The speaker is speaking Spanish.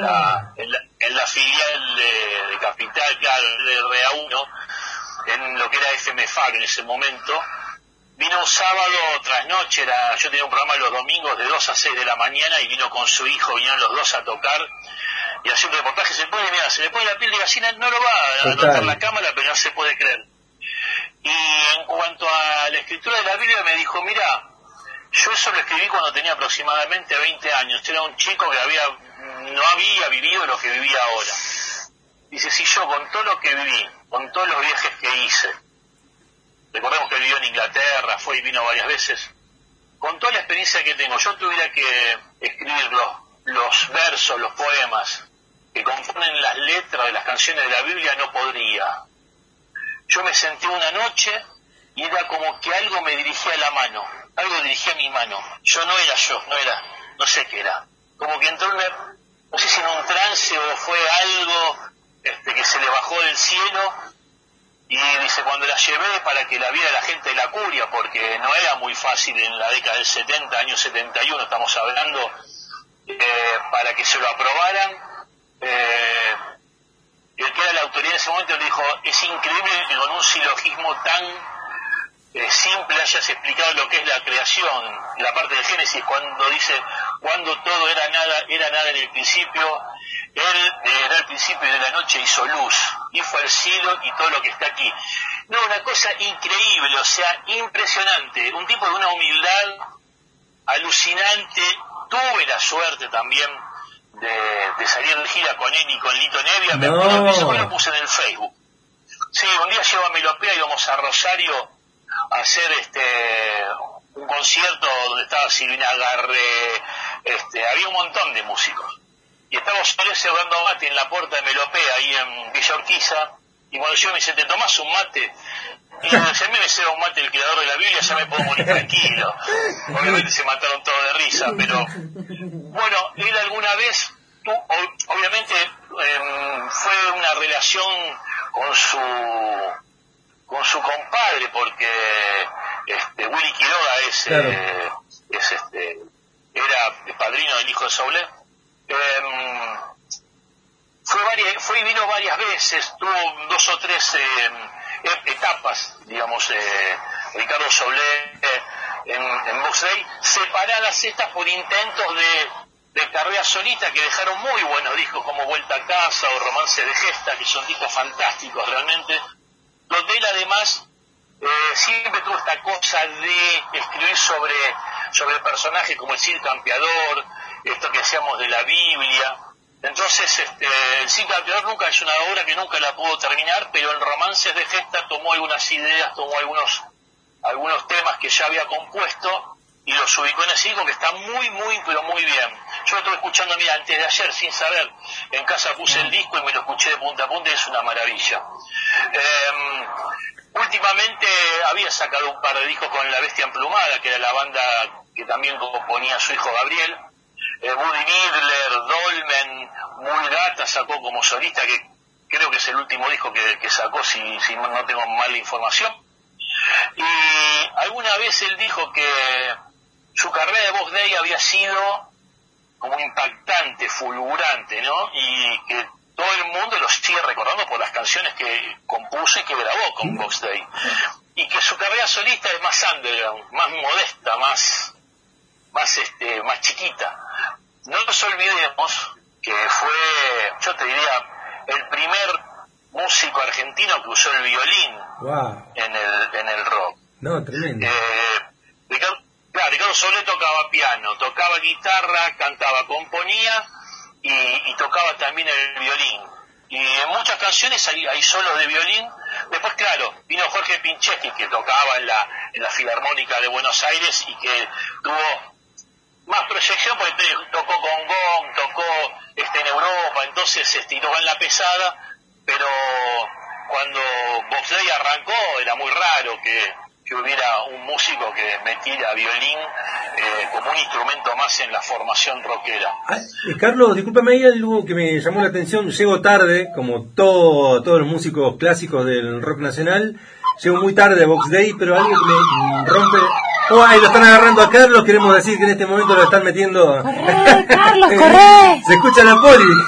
en la filial de Capital, claro, de RA1, en lo que era FMFAC en ese momento. Vino un sábado tras noche, yo tenía un programa los domingos de 2 a 6 de la mañana y vino con su hijo, vinieron los dos a tocar y haciendo reportaje. Se me pone la piel de gallina, no lo va a notar la cámara, pero no se puede creer. Y en cuanto a la escritura de la Biblia me dijo, mira, yo eso lo escribí cuando tenía aproximadamente 20 años, era un chico que no había vivido lo que vivía ahora. Dice, si yo con todo lo que viví, con todos los viajes que hice, recordemos que él vivió en Inglaterra, fue y vino varias veces, con toda la experiencia que tengo, yo tuviera que escribir los versos, los poemas que componen las letras de las canciones de la Biblia, no podría. Yo me senté una noche y era como que algo me dirigía la mano, algo dirigía mi mano. No sé qué era. Como que entró no sé si en un trance o fue algo que se le bajó del cielo. Y dice, cuando la llevé para que la viera la gente de la curia, porque no era muy fácil en la década del 70, año 71, estamos hablando, para que se lo aprobaran, el que era la autoridad en ese momento le dijo, es increíble que con un silogismo tan simple hayas explicado lo que es la creación, la parte de Génesis, cuando dice, cuando todo era nada en el principio, él era el principio de la noche, hizo luz, y fue el cielo y todo lo que está aquí. No, una cosa increíble, o sea, impresionante, un tipo de una humildad alucinante. Tuve la suerte también de salir de gira con él y con Lito Nevia, me acuerdo que eso lo puse en el Facebook. Sí, un día llevo a Melopea, íbamos a Rosario a hacer un concierto donde estaba Silvina Agarre, había un montón de músicos. Y estábamos cerrando mate en la puerta de Melopea, ahí en Villa Urquiza, y cuando yo me dice, ¿te tomás un mate? Y si a mí me ceba un mate el creador de la Biblia, ya me puedo morir tranquilo. Obviamente se mataron todos de risa, pero bueno, él alguna vez, obviamente fue una relación con su compadre, porque Willy Quiroga era padrino del hijo de Saulé. Fue y vino varias veces, tuvo 2 o 3 etapas, digamos, Ricardo Saulé en Box Day, separadas estas por intentos de carrera solista que dejaron muy buenos discos como Vuelta a Casa o Romance de Gesta, que son discos fantásticos realmente, donde él además siempre tuvo esta cosa de escribir sobre personajes como el Cid Campeador, esto que hacíamos de la Biblia. Entonces el Cid Campeador nunca es una obra que nunca la pudo terminar, pero en Romances de Gesta tomó algunas ideas, tomó algunos temas que ya había compuesto y los ubicó en el disco, que está pero muy bien. Yo lo estuve escuchando, mira, antes de ayer sin saber, en casa puse el disco y me lo escuché de punta a punta y es una maravilla. Últimamente había sacado un par de discos con La Bestia Emplumada, que era la banda que también componía su hijo Gabriel. Buddy Midler, Dolmen, Mulgata sacó como solista, que creo que es el último disco que sacó, si no tengo mal información. Y alguna vez él dijo que su carrera de Box Day había sido como impactante, fulgurante, ¿no? Y que todo el mundo lo sigue recordando por las canciones que compuso y que grabó con Box Day. Y que su carrera solista es más underground, más modesta, más chiquita. No nos olvidemos que fue, yo te diría, el primer músico argentino que usó el violín. Wow. en el rock. No, tremendo. Ricardo Solé tocaba piano, tocaba guitarra, cantaba, componía y tocaba también el violín. Y en muchas canciones hay solos de violín. Después, claro, vino Jorge Pinchetti, que tocaba en la Filarmónica de Buenos Aires y que tuvo más proyección porque tocó con Gong, tocó en Europa, entonces tocó en La Pesada, pero cuando Box Day arrancó era muy raro que hubiera un músico que metiera violín como un instrumento más en la formación rockera. Carlos, discúlpame, hay algo que me llamó la atención. Llego tarde, como todos los músicos clásicos del rock nacional. Llego muy tarde a Box Day, pero algo que me rompe... Oh, ahí lo están agarrando a Carlos. Queremos decir que en este momento lo están metiendo... ¡Corre, Carlos, corre! Se escucha la poli.